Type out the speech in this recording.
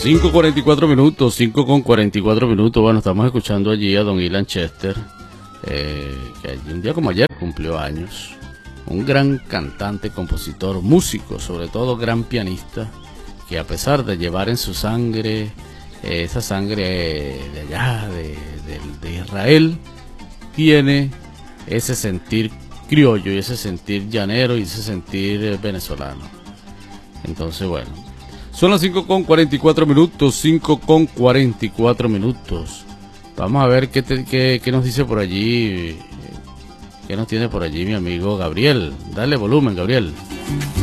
5:44, 5:44. Bueno, estamos escuchando allí a don Ilan Chester, que allí, un día como ayer cumplió años. Un gran cantante, compositor, músico, sobre todo gran pianista, que a pesar de llevar en su sangre, esa sangre de allá, de Israel, tiene ese sentir criollo y ese sentir llanero y ese sentir venezolano. Entonces, bueno, son las 5:44, 5:44. Vamos a ver qué nos dice por allí, qué nos tiene por allí mi amigo Gabriel. Dale volumen, Gabriel.